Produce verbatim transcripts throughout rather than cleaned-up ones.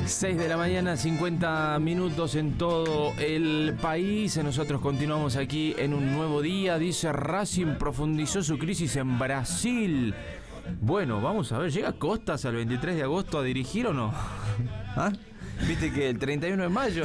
seis de la mañana, cincuenta minutos en todo el país. Nosotros continuamos aquí en un nuevo día. Dice: Racing profundizó su crisis en Brasil. Bueno, vamos a ver, ¿llega Costas al veintitrés de agosto a dirigir o no? ¿Ah? ¿Viste que el treinta y uno de mayo?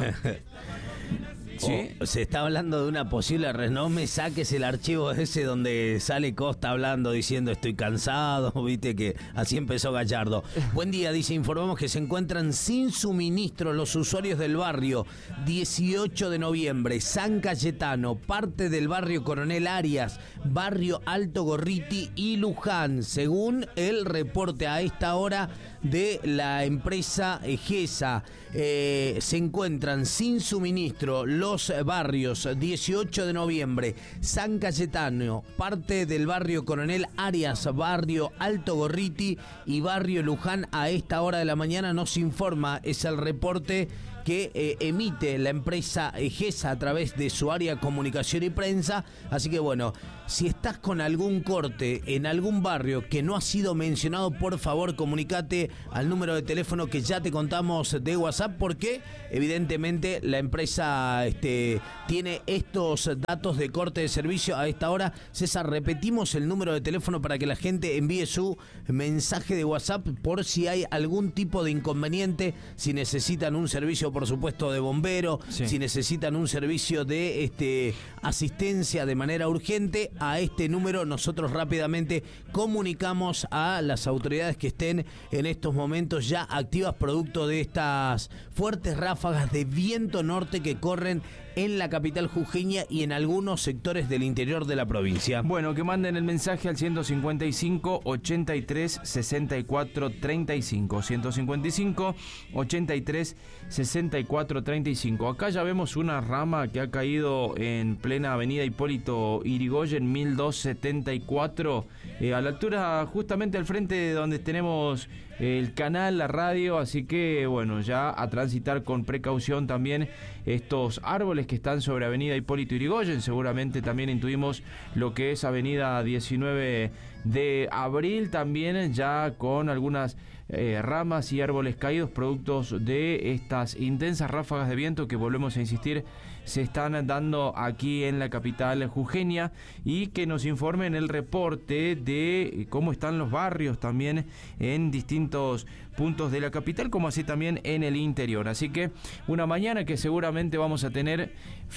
¿Sí? Oh, se está hablando de una posible re... No me saques el archivo ese donde sale Costa hablando, diciendo estoy cansado, viste que así empezó Gallardo. Buen día, dice, informamos que se encuentran sin suministro los usuarios del barrio dieciocho de noviembre, San Cayetano, parte del barrio Coronel Arias, barrio Alto Gorriti y Luján, según el reporte a esta hora de la empresa Egesa. Eh, se encuentran sin suministro los barrios dieciocho de noviembre, San Cayetano, parte del barrio Coronel Arias, barrio Alto Gorriti y barrio Luján. A esta hora de la mañana nos informa, es el reporte que eh, emite la empresa Egesa a través de su área comunicación y prensa. Así que bueno, si estás con algún corte en algún barrio que no ha sido mencionado, por favor comunicate al número de teléfono que ya te contamos de WhatsApp, porque evidentemente la empresa este, tiene estos datos de corte de servicio a esta hora. César, repetimos el número de teléfono para que la gente envíe su mensaje de WhatsApp por si hay algún tipo de inconveniente, si necesitan un servicio, por supuesto, de bombero, sí. Si necesitan un servicio de este, asistencia de manera urgente. A este número nosotros rápidamente comunicamos a las autoridades que estén en estos momentos ya activas producto de estas fuertes ráfagas de viento norte que corren en la capital jujeña y en algunos sectores del interior de la provincia. Bueno, que manden el mensaje al ciento cincuenta y cinco, ochenta y tres, sesenta y cuatro, treinta y cinco, ciento cincuenta y cinco, ochenta y tres, sesenta y cuatro, treinta y cinco. Acá ya vemos una rama que ha caído en plena avenida Hipólito Yrigoyen, mil doscientos setenta y cuatro, eh, a la altura justamente al frente de donde tenemos el canal, la radio, así que bueno, ya a transitar con precaución también estos árboles que están sobre avenida Hipólito Yrigoyen. Seguramente también intuimos lo que es avenida diecinueve de abril, también ya con algunas eh, ramas y árboles caídos, productos de estas intensas ráfagas de viento que, volvemos a insistir, se están dando aquí en la capital jujeña, y que nos informen el reporte de cómo están los barrios también en distintos puntos de la capital, como así también en el interior. Así que una mañana que seguramente vamos a tener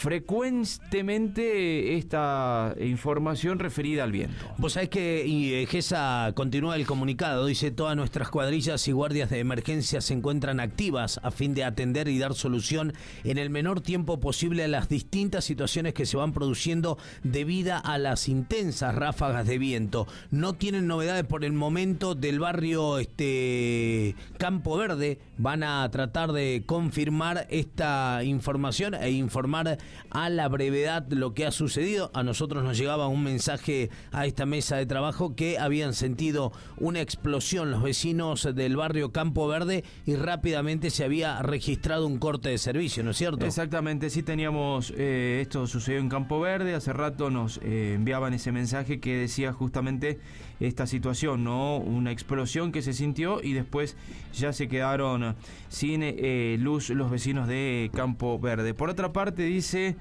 frecuentemente esta información referida al viento. Vos sabés que Egesa continúa el comunicado, dice: todas nuestras cuadrillas y guardias de emergencia se encuentran activas a fin de atender y dar solución en el menor tiempo posible a las distintas situaciones que se van produciendo debido a las intensas ráfagas de viento. No tienen novedades por el momento del barrio este, Campo Verde. Van a tratar de confirmar esta información e informar a la brevedad lo que ha sucedido. A nosotros nos llegaba un mensaje a esta mesa de trabajo que habían sentido una explosión los vecinos del barrio Campo Verde y rápidamente se había registrado un corte de servicio, ¿no es cierto? Exactamente, sí teníamos, eh, esto sucedió en Campo Verde, hace rato nos eh, enviaban ese mensaje que decía justamente esta situación, ¿no? Una explosión que se sintió y después ya se quedaron sin eh, luz los vecinos de Campo Verde. Por otra parte dice,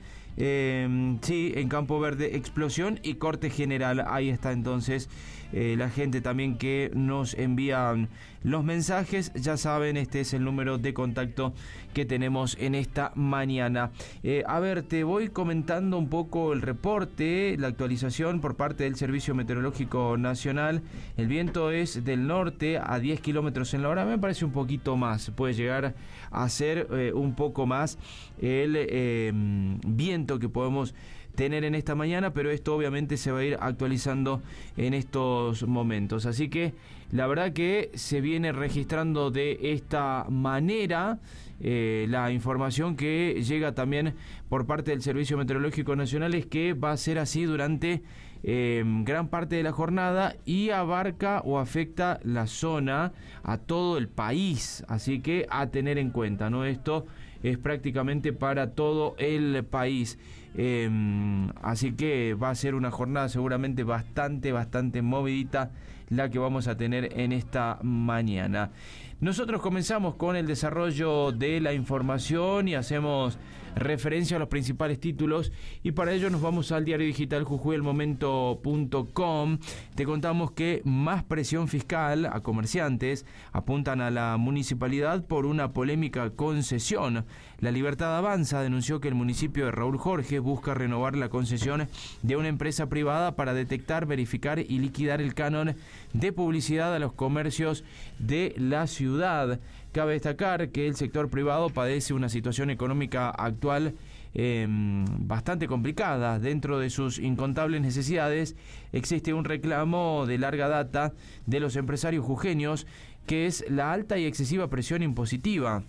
eh, sí, en Campo Verde explosión y corte general. Ahí está entonces eh, la gente también que nos envían los mensajes. Ya saben, este es el número de contacto que tenemos en esta mañana. Eh, a ver, te voy comentando un poco el reporte, la actualización por parte del Servicio Meteorológico Nacional. El viento es del norte a diez kilómetros en la hora. Me parece un poquito más, puede llegar a ser eh, un poco más el eh, viento que podemos tener en esta mañana, pero esto obviamente se va a ir actualizando en estos momentos. Así que la verdad que se viene registrando de esta manera eh, la información que llega también por parte del Servicio Meteorológico Nacional, es que va a ser así durante eh, gran parte de la jornada y abarca o afecta la zona a todo el país. Así que a tener en cuenta, ¿no? Esto es prácticamente para todo el país. Eh, así que va a ser una jornada seguramente bastante, bastante movidita la que vamos a tener en esta mañana. Nosotros comenzamos con el desarrollo de la información y hacemos referencia a los principales títulos, y para ello nos vamos al diario digital jujuy el momento punto com. Te contamos que más presión fiscal a comerciantes apuntan a la municipalidad por una polémica concesión. La Libertad Avanza denunció que el municipio de Raúl Jorge busca renovar la concesión de una empresa privada para detectar, verificar y liquidar el canon de publicidad a los comercios de la ciudad. Cabe destacar que el sector privado padece una situación económica actual eh, bastante complicada. Dentro de sus incontables necesidades existe un reclamo de larga data de los empresarios jujeños, que es la alta y excesiva presión impositiva.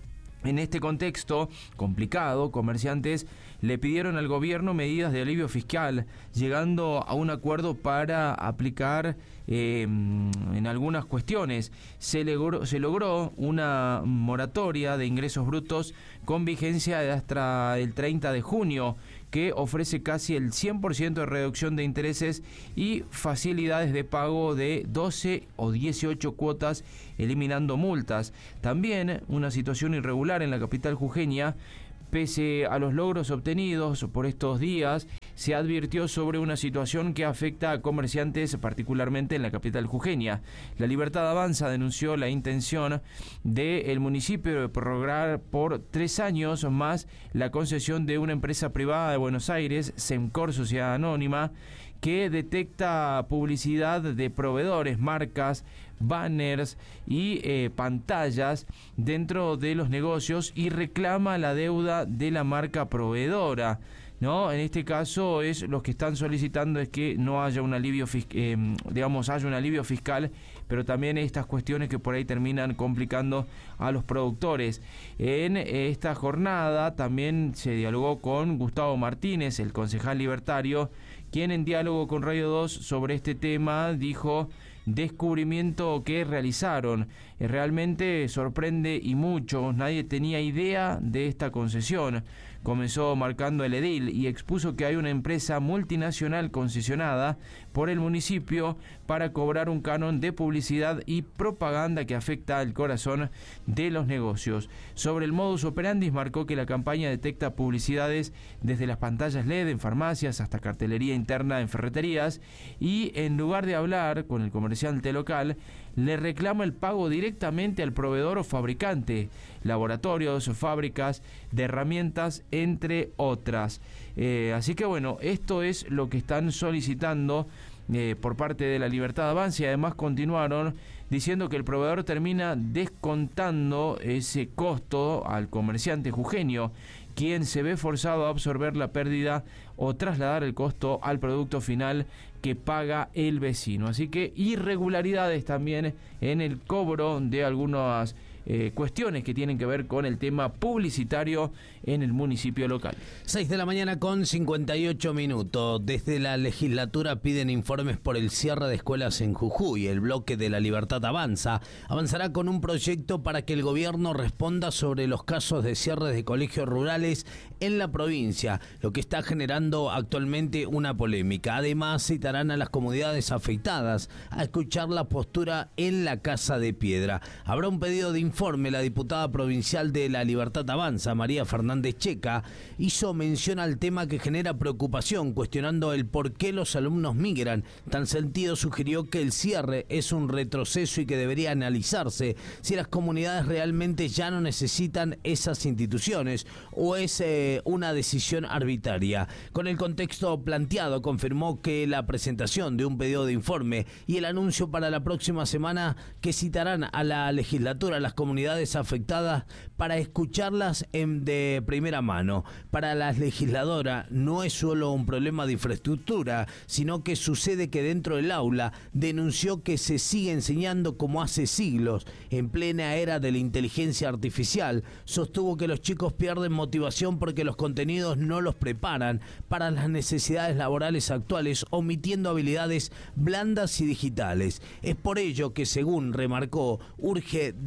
En este contexto complicado, comerciantes le pidieron al gobierno medidas de alivio fiscal, llegando a un acuerdo para aplicar eh, en algunas cuestiones. Se logró, se logró una moratoria de ingresos brutos con vigencia hasta el treinta de junio, que ofrece casi el cien por ciento de reducción de intereses y facilidades de pago de doce o dieciocho cuotas, eliminando multas. También una situación irregular en la capital jujeña. Pese a los logros obtenidos por estos días, se advirtió sobre una situación que afecta a comerciantes, particularmente en la capital jujeña. La Libertad Avanza denunció la intención del municipio de prorrogar por tres años más la concesión de una empresa privada de Buenos Aires, Semcor Sociedad Anónima, que detecta publicidad de proveedores, marcas, banners y eh, pantallas dentro de los negocios y reclama la deuda de la marca proveedora, ¿no? En este caso es los que están solicitando es que no haya un alivio fiscal, eh, digamos, haya un alivio fiscal, pero también estas cuestiones que por ahí terminan complicando a los productores. En esta jornada también se dialogó con Gustavo Martínez, el concejal libertario, quien en diálogo con Radio dos sobre este tema dijo: descubrimiento que realizaron, eh, realmente sorprende y mucho, nadie tenía idea de esta concesión. Comenzó marcando el edil y expuso que hay una empresa multinacional concesionada por el municipio para cobrar un canon de publicidad y propaganda que afecta al corazón de los negocios. Sobre el modus operandi, marcó que la campaña detecta publicidades desde las pantallas L E D en farmacias hasta cartelería interna en ferreterías, y en lugar de hablar con el comerciante local, le reclama el pago directamente al proveedor o fabricante, laboratorios o fábricas de herramientas, entre otras. Eh, así que bueno, esto es lo que están solicitando eh, por parte de la Libertad Avanza, y además continuaron diciendo que el proveedor termina descontando ese costo al comerciante jujeño, quien se ve forzado a absorber la pérdida o trasladar el costo al producto final que paga el vecino. Así que irregularidades también en el cobro de algunas eh, cuestiones que tienen que ver con el tema publicitario en el municipio local. seis de la mañana con cincuenta y ocho minutos. Desde la legislatura piden informes por el cierre de escuelas en Jujuy. El bloque de la Libertad Avanza avanzará con un proyecto para que el gobierno responda sobre los casos de cierres de colegios rurales en la provincia, lo que está generando actualmente una polémica. Además, citarán a las comunidades afectadas a escuchar la postura en la Casa de Piedra. Habrá un pedido de informe. La diputada provincial de la Libertad Avanza, María Fernández Checa, hizo mención al tema que genera preocupación, cuestionando el por qué los alumnos migran. Tan sentido sugirió que el cierre es un retroceso y que debería analizarse si las comunidades realmente ya no necesitan esas instituciones o es eh, una decisión arbitraria. Con el contexto planteado, confirmó que la presentación de un pedido de informe y el anuncio para la próxima semana que citarán a la legislatura a las comunidades afectadas para escucharlas en, de primera mano. Para la legisladora no es solo un problema de infraestructura, sino que sucede que dentro del aula denunció que se sigue enseñando como hace siglos, en plena era de la inteligencia artificial. Sostuvo que los chicos pierden motivación porque los contenidos no los preparan para las necesidades laborales actuales, omitiendo habilidades blandas y digitales. Es por ello que, según remarcó, urge redireccionar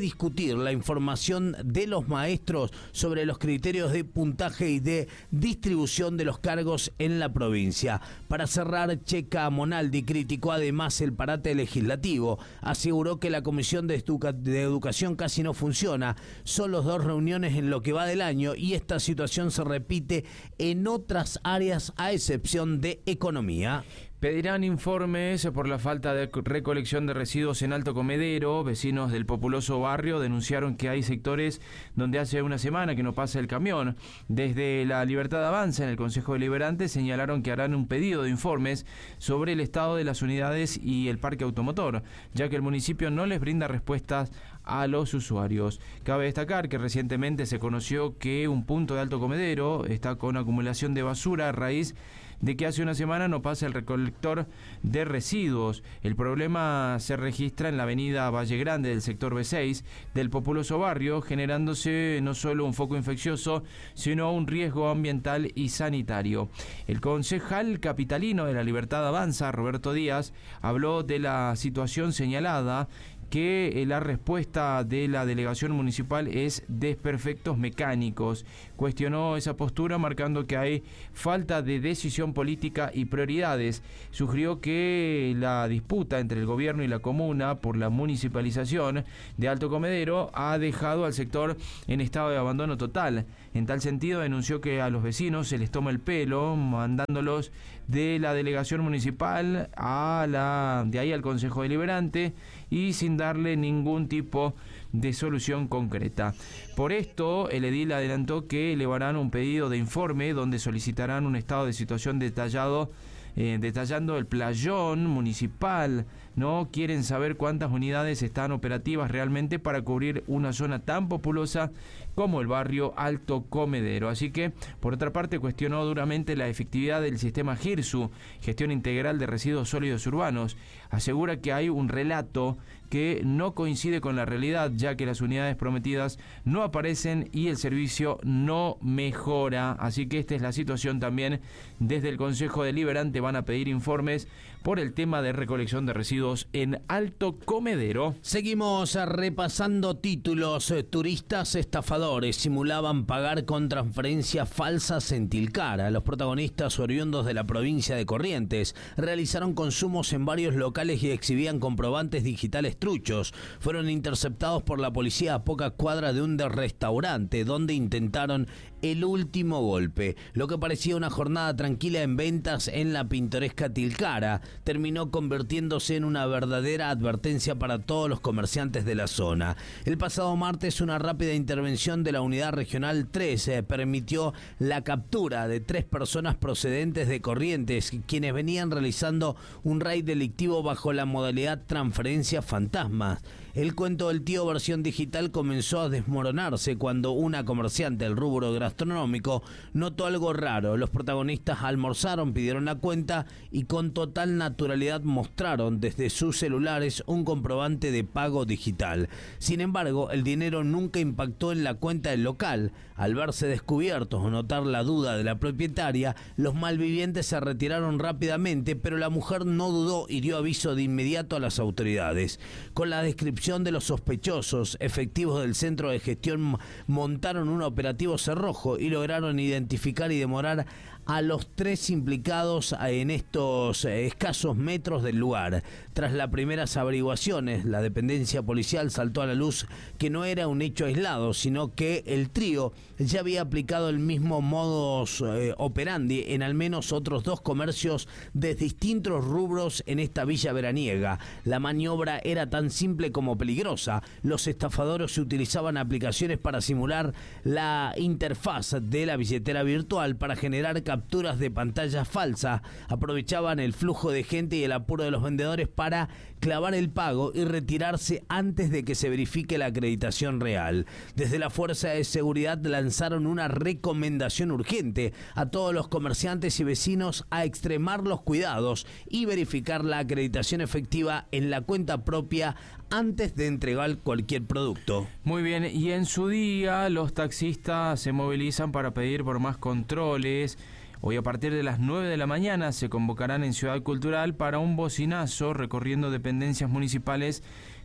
rediscutir la información de los maestros sobre los criterios de puntaje y de distribución de los cargos en la provincia. Para cerrar, Checa Monaldi criticó además el parate legislativo. Aseguró que la Comisión de, Educa- de Educación casi no funciona, solo dos reuniones en lo que va del año y esta situación se repite en otras áreas a excepción de economía. Pedirán informes por la falta de recolección de residuos en Alto Comedero. Vecinos del populoso barrio denunciaron que hay sectores donde hace una semana que no pasa el camión. Desde la Libertad Avanza, en el Consejo Deliberante, señalaron que harán un pedido de informes sobre el estado de las unidades y el parque automotor, ya que el municipio no les brinda respuestas a los usuarios. Cabe destacar que recientemente se conoció que un punto de Alto Comedero está con acumulación de basura a raíz de que hace una semana no pasa el recolector de residuos. El problema se registra en la avenida Valle Grande del sector B seis del populoso barrio, generándose no solo un foco infeccioso, sino un riesgo ambiental y sanitario. El concejal capitalino de la Libertad Avanza, Roberto Díaz, habló de la situación señalada, que la respuesta de la delegación municipal es desperfectos mecánicos. Cuestionó esa postura marcando que hay falta de decisión política y prioridades. Sugirió que la disputa entre el gobierno y la comuna por la municipalización de Alto Comedero ha dejado al sector en estado de abandono total. En tal sentido, denunció que a los vecinos se les toma el pelo, mandándolos de la delegación municipal a la de ahí al Consejo Deliberante y sin darle ningún tipo de solución concreta. Por esto, el edil adelantó que elevarán un pedido de informe donde solicitarán un estado de situación detallado, eh, detallando el playón municipal. No quieren saber cuántas unidades están operativas realmente para cubrir una zona tan populosa como el barrio Alto Comedero. Así que, por otra parte, cuestionó duramente la efectividad del sistema GIRSU, Gestión Integral de Residuos Sólidos Urbanos. Asegura que hay un relato que no coincide con la realidad, ya que las unidades prometidas no aparecen y el servicio no mejora. Así que esta es la situación también. Desde el Consejo Deliberante van a pedir informes por el tema de recolección de residuos en Alto Comedero. Seguimos repasando títulos. Turistas estafadores simulaban pagar con transferencias falsas en Tilcara. Los protagonistas, oriundos de la provincia de Corrientes, realizaron consumos en varios locales y exhibían comprobantes digitales truchos. Fueron interceptados por la policía a pocas cuadras de un restaurante donde intentaron el último golpe. Lo que parecía una jornada tranquila en ventas en la pintoresca Tilcara terminó convirtiéndose en una verdadera advertencia para todos los comerciantes de la zona. El pasado martes, una rápida intervención de la Unidad Regional tres eh, permitió la captura de tres personas procedentes de Corrientes, quienes venían realizando un raid delictivo bajo la modalidad transferencia fantasmas. El cuento del tío versión digital comenzó a desmoronarse cuando una comerciante del rubro gastronómico notó algo raro. Los protagonistas almorzaron, pidieron la cuenta y con total naturalidad mostraron desde sus celulares un comprobante de pago digital. Sin embargo, el dinero nunca impactó en la cuenta del local. Al verse descubiertos o notar la duda de la propietaria, los malvivientes se retiraron rápidamente, pero la mujer no dudó y dio aviso de inmediato a las autoridades. Con la descripción de los sospechosos, efectivos del centro de gestión montaron un operativo cerrojo y lograron identificar y demorar a los tres implicados en estos escasos metros del lugar. Tras las primeras averiguaciones, la dependencia policial saltó a la luz que no era un hecho aislado, sino que el trío ya había aplicado el mismo modus eh, operandi en al menos otros dos comercios de distintos rubros en esta villa veraniega. La maniobra era tan simple como peligrosa. Los estafadores utilizaban aplicaciones para simular la interfaz de la billetera virtual para generar capturas de pantalla falsas, aprovechaban el flujo de gente y el apuro de los vendedores para clavar el pago y retirarse antes de que se verifique la acreditación real. Desde la Fuerza de Seguridad lanzaron una recomendación urgente a todos los comerciantes y vecinos a extremar los cuidados y verificar la acreditación efectiva en la cuenta propia antes de entregar cualquier producto. Muy bien, y en su día los taxistas se movilizan para pedir por más controles. Hoy a partir de las nueve de la mañana se convocarán en Ciudad Cultural para un bocinazo recorriendo dependencias municipales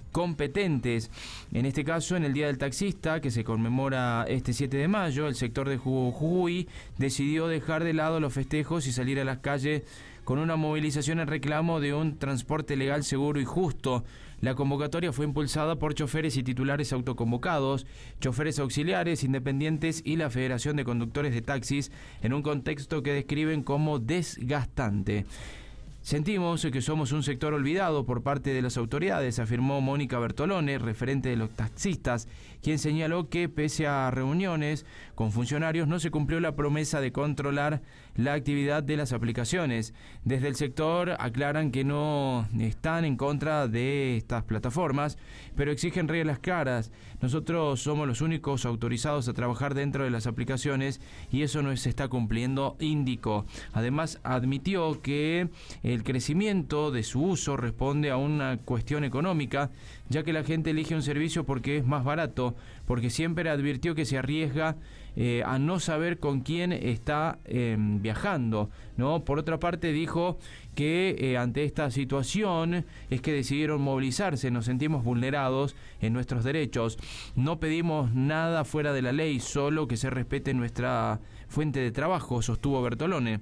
competentes. En este caso, en el Día del Taxista, que se conmemora este siete de mayo, el sector de Jujuy decidió dejar de lado los festejos y salir a las calles con una movilización en reclamo de un transporte legal, seguro y justo. La convocatoria fue impulsada por choferes y titulares autoconvocados, choferes auxiliares, independientes y la Federación de Conductores de Taxis, en un contexto que describen como desgastante. Sentimos que somos un sector olvidado por parte de las autoridades, afirmó Mónica Bertolone, referente de los taxistas, quien señaló que pese a reuniones con funcionarios no se cumplió la promesa de controlar la actividad de las aplicaciones. Desde el sector aclaran que no están en contra de estas plataformas, pero exigen reglas claras. Nosotros somos los únicos autorizados a trabajar dentro de las aplicaciones y eso no se está cumpliendo, indicó. Además, admitió que el crecimiento de su uso responde a una cuestión económica, ya que la gente elige un servicio porque es más barato, porque siempre advirtió que se arriesga eh, a no saber con quién está eh, viajando, ¿no? Por otra parte, dijo que eh, ante esta situación es que decidieron movilizarse. Nos sentimos vulnerados en nuestros derechos. No pedimos nada fuera de la ley, solo que se respete nuestra fuente de trabajo, sostuvo Bertolone.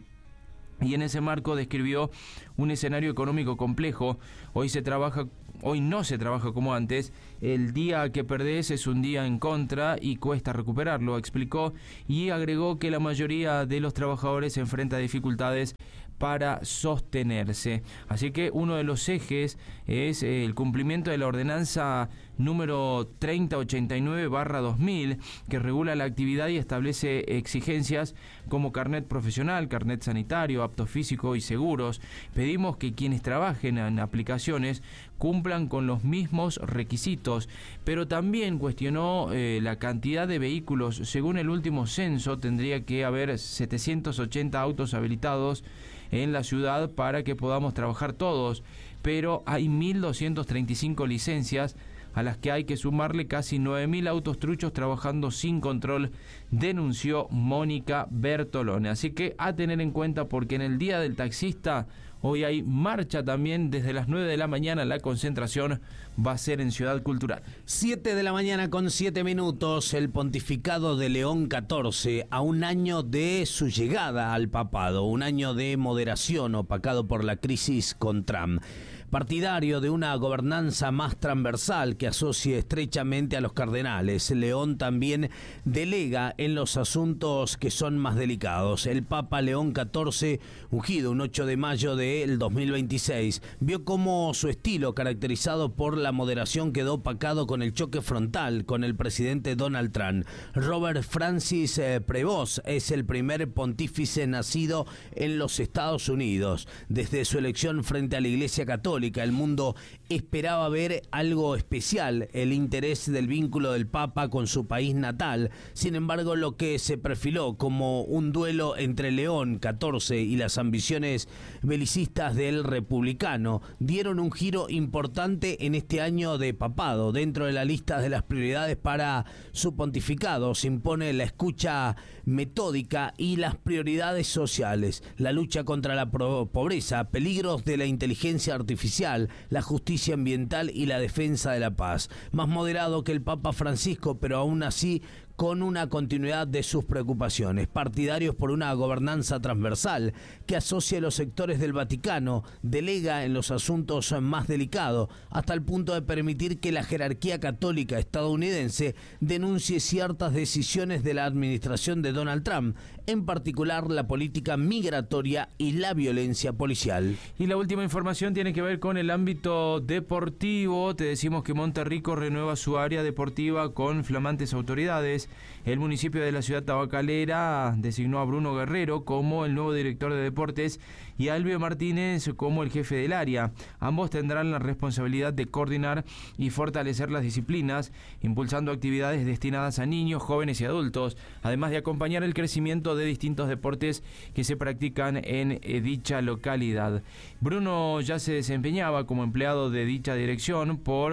Y en ese marco describió un escenario económico complejo. Hoy se trabaja, hoy no se trabaja como antes. El día que perdés es un día en contra y cuesta recuperarlo, explicó, y agregó que la mayoría de los trabajadores se enfrenta a dificultades para sostenerse. Así que uno de los ejes es el cumplimiento de la ordenanza número treinta ochenta y nueve barra dos mil, que regula la actividad y establece exigencias como carnet profesional, carnet sanitario, apto físico y seguros. Pedimos que quienes trabajen en aplicaciones cumplan con los mismos requisitos, pero también cuestionó eh, la cantidad de vehículos. Según el último censo, tendría que haber setecientos ochenta autos habilitados en la ciudad para que podamos trabajar todos, pero hay mil doscientas treinta y cinco licencias a las que hay que sumarle casi nueve mil autos truchos trabajando sin control, denunció Mónica Bertolone. Así que a tener en cuenta, porque en el Día del Taxista hoy hay marcha también desde las nueve de la mañana. La concentración va a ser en Ciudad Cultural. siete de la mañana con siete minutos, el pontificado de León catorce, a un año de su llegada al papado, un año de moderación opacado por la crisis con Trump. Partidario de una gobernanza más transversal que asocie estrechamente a los cardenales, León también delega en los asuntos que son más delicados. El Papa León catorce, ungido un ocho de mayo del dos mil veintiséis, vio cómo su estilo, caracterizado por la moderación, quedó opacado con el choque frontal con el presidente Donald Trump. Robert Francis eh, Prevost es el primer pontífice nacido en los Estados Unidos. Desde su elección frente a la Iglesia Católica, el mundo esperaba ver algo especial, el interés del vínculo del Papa con su país natal. Sin embargo, lo que se perfiló como un duelo entre León catorce y las ambiciones belicistas del republicano dieron un giro importante en este año de papado. Dentro de la lista de las prioridades para su pontificado se impone la escucha metódica y las prioridades sociales, la lucha contra la pobreza, peligros de la inteligencia artificial, la justicia ambiental y la defensa de la paz. Más moderado que el Papa Francisco, pero aún así con una continuidad de sus preocupaciones. Partidarios por una gobernanza transversal que asocia a los sectores del Vaticano, delega en los asuntos más delicados, hasta el punto de permitir que la jerarquía católica estadounidense denuncie ciertas decisiones de la administración de Donald Trump, en particular la política migratoria y la violencia policial. Y la última información tiene que ver con el ámbito deportivo. Te decimos que Monterrico renueva su área deportiva con flamantes autoridades. El municipio de la ciudad tabacalera designó a Bruno Guerrero como el nuevo director de deportes y a Elvio Martínez como el jefe del área. Ambos tendrán la responsabilidad de coordinar y fortalecer las disciplinas, impulsando actividades destinadas a niños, jóvenes y adultos, además de acompañar el crecimiento de distintos deportes que se practican en dicha localidad. Bruno ya se desempeñaba como empleado de dicha dirección por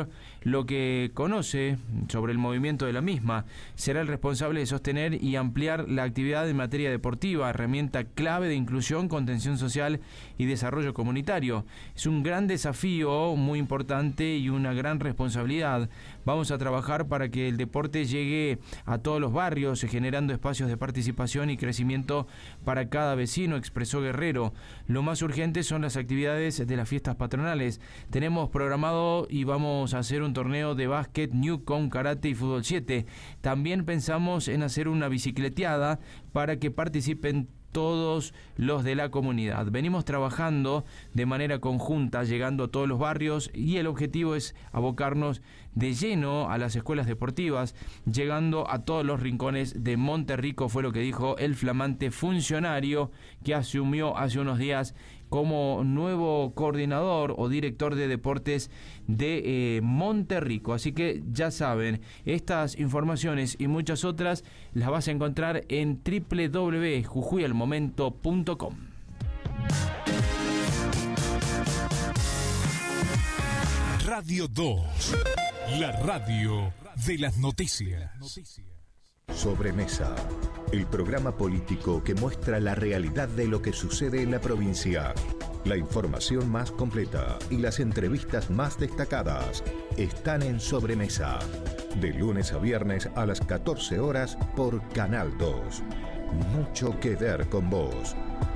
lo que conoce sobre el movimiento de la misma. Será el responsable de sostener y ampliar la actividad en materia deportiva, herramienta clave de inclusión, contención social y desarrollo comunitario. Es un gran desafío, muy importante y una gran responsabilidad. Vamos a trabajar para que el deporte llegue a todos los barrios, generando espacios de participación y crecimiento para cada vecino, expresó Guerrero. Lo más urgente son las actividades de las fiestas patronales. Tenemos programado y vamos a hacer un torneo de básquet, Newcom, karate y fútbol siete. También pensamos en hacer una bicicleteada para que participen todos los de la comunidad. Venimos trabajando de manera conjunta, llegando a todos los barrios, y el objetivo es abocarnos de lleno a las escuelas deportivas, llegando a todos los rincones de Monterrico, fue lo que dijo el flamante funcionario que asumió hace unos días como nuevo coordinador o director de deportes de eh, Monterrico. Así que ya saben, estas informaciones y muchas otras las vas a encontrar en doble u doble u doble u punto jujuy al momento punto com. Radio dos, la radio de las noticias. Sobremesa, el programa político que muestra la realidad de lo que sucede en la provincia. La información más completa y las entrevistas más destacadas están en Sobremesa. De lunes a viernes a las catorce horas por Canal dos. Mucho que ver con vos.